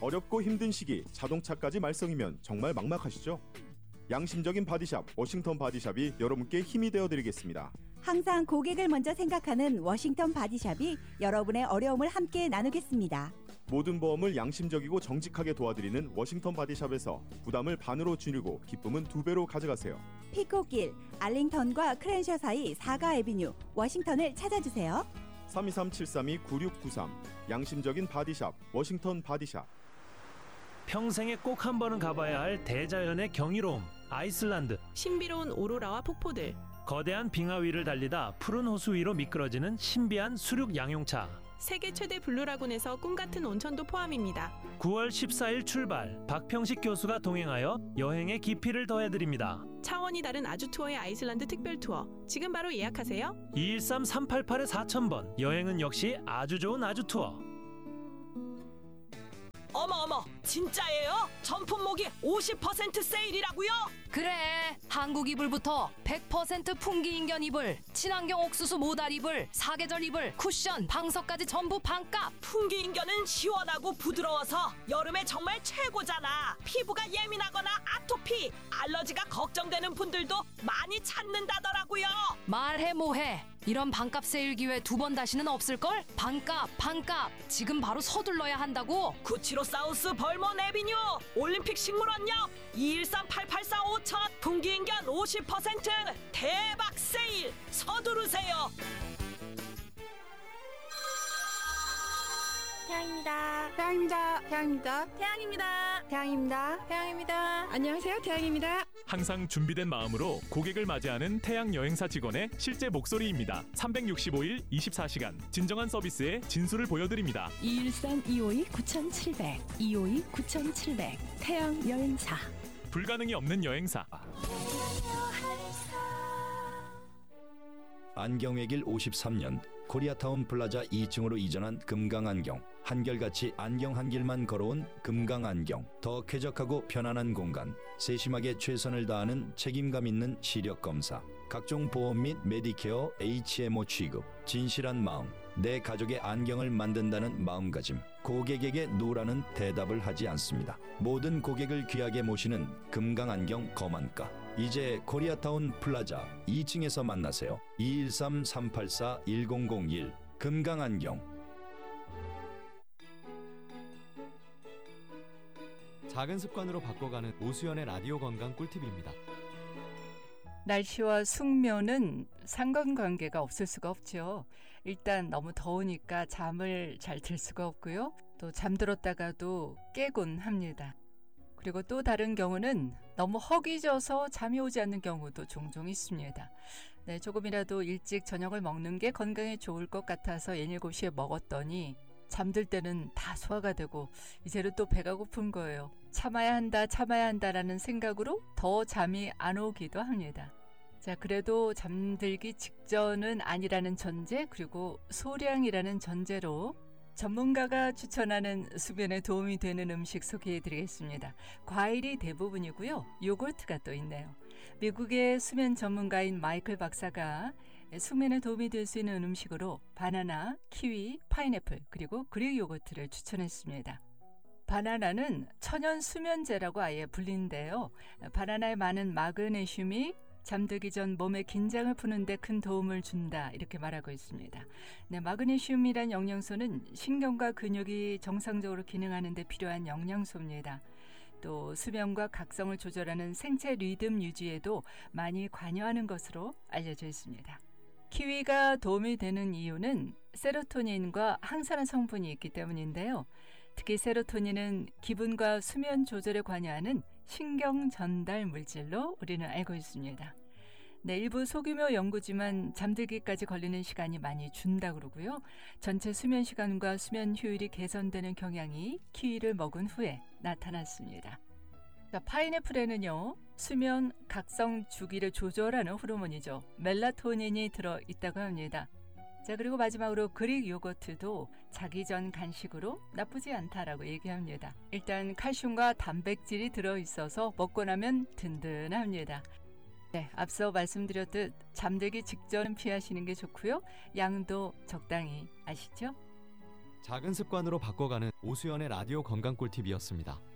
어렵고 힘든 시기 자동차까지 말썽이면 정말 막막하시죠? 양심적인 바디샵 워싱턴 바디샵이 여러분께 힘이 되어드리겠습니다. 항상 고객을 먼저 생각하는 워싱턴 바디샵이 여러분의 어려움을 함께 나누겠습니다. 모든 보험을 양심적이고 정직하게 도와드리는 워싱턴 바디샵에서 부담을 반으로 줄이고 기쁨은 2배로 가져가세요. 피코길, 알링턴과 크랜셔 사이 4가 애비뉴 워싱턴을 찾아주세요. 323-732-9693 양심적인 바디샵 워싱턴 바디샵. 평생에 꼭 한 번은 가봐야 할 대자연의 경이로움 아이슬란드. 신비로운 오로라와 폭포들, 거대한 빙하 위를 달리다 푸른 호수 위로 미끄러지는 신비한 수륙 양용차. 세계 최대 블루라군에서 꿈같은 온천도 포함입니다. 9월 14일 출발. 박평식 교수가 동행하여 여행의 깊이를 더해드립니다. 차원이 다른 아주 투어의 아이슬란드 특별 투어. 지금 바로 예약하세요. 213-388-4000번. 여행은 역시 아주 좋은 아주 투어. 어머, 진짜예요? 전품목이 50% 세일이라고요? 그래, 한국 이불부터 100% 풍기인견 이불, 친환경 옥수수 모달 이불, 사계절 이불, 쿠션, 방석까지 전부 반값. 풍기인견은 시원하고 부드러워서 여름에 정말 최고잖아. 피부가 예민하거나 아토피, 알러지가 걱정되는 분들도 많이 찾는다더라고요. 말해 뭐해, 이런 반값 세일 기회 2번 다시는 없을걸? 반값 지금 바로 서둘러야 한다고. 구치로 사우스 벌먼 애비뉴 올림픽 식물원역 213-884-5000 풍기인견 50% 대박 세일 서두르세요. 태양입니다. 안녕하세요, 태양입니다. 항상 준비된 마음으로 고객을 맞이하는 태양 여행사 직원의 실제 목소리입니다. 365일 24시간 진정한 서비스의 진수를 보여드립니다. 213-252-9700 252-9700 태양 여행사. 불가능이 없는 여행사. 안경의 길 53년 코리아타운 플라자 2층으로 이전한 금강안경. 한결같이 안경 한 길만 걸어온 금강안경. 더 쾌적하고 편안한 공간, 세심하게 최선을 다하는 책임감 있는 시력검사, 각종 보험 및 메디케어 HMO 취급, 진실한 마음, 내 가족의 안경을 만든다는 마음가짐. 고객에게 노라는 대답을 하지 않습니다. 모든 고객을 귀하게 모시는 금강안경 거만가. 이제 코리아타운 플라자 2층에서 만나세요. 213-384-1001 금강안경. 작은 습관으로 바꿔가는 오수연의 라디오 건강 꿀팁입니다. 날씨와 숙면은 상관관계가 없을 수가 없죠. 일단 너무 더우니까 잠을 잘 들 수가 없고요. 또 잠들었다가도 깨곤 합니다. 그리고 또 다른 경우는 너무 허기져서 잠이 오지 않는 경우도 종종 있습니다. 네, 조금이라도 일찍 저녁을 먹는 게 건강에 좋을 것 같아서 7시에 먹었더니 잠들 때는 다 소화가 되고 이제는 또 배가 고픈 거예요. 참아야 한다라는 생각으로 더 잠이 안 오기도 합니다. 자, 그래도 잠들기 직전은 아니라는 전제, 그리고 소량이라는 전제로 전문가가 추천하는 수면에 도움이 되는 음식 소개해드리겠습니다. 과일이 대부분이고요. 요거트가 또 있네요. 미국의 수면 전문가인 마이클 박사가 수면에 도움이 될 수 있는 음식으로 바나나, 키위, 파인애플, 그리고 그릭 요거트를 추천했습니다. 바나나는 천연 수면제라고 아예 불리는데요. 바나나에 많은 마그네슘이 잠들기 전 몸의 긴장을 푸는 데 큰 도움을 준다, 이렇게 말하고 있습니다. 네, 마그네슘이란 영양소는 신경과 근육이 정상적으로 기능하는 데 필요한 영양소입니다. 또 수면과 각성을 조절하는 생체 리듬 유지에도 많이 관여하는 것으로 알려져 있습니다. 키위가 도움이 되는 이유는 세로토닌과 항산화 성분이 있기 때문인데요. 특히 세로토닌은 기분과 수면 조절에 관여하는 신경 전달 물질로 우리는 알고 있습니다. 네, 일부 소규모 연구지만 잠들기까지 걸리는 시간이 많이 준다고 그러고요. 전체 수면 시간과 수면 효율이 개선되는 경향이 키위를 먹은 후에 나타났습니다. 자, 파인애플에는요, 수면 각성 주기를 조절하는 호르몬이죠. 멜라토닌이 들어있다고 합니다. 자, 그리고 마지막으로 그릭 요거트도 자기 전 간식으로 나쁘지 않다라고 얘기합니다. 일단 칼슘과 단백질이 들어있어서 먹고 나면 든든합니다. 네, 앞서 말씀드렸듯 잠들기 직전은 피하시는 게 좋고요. 양도 적당히, 아시죠? 작은 습관으로 바꿔가는 오수연의 라디오 건강 꿀팁이었습니다.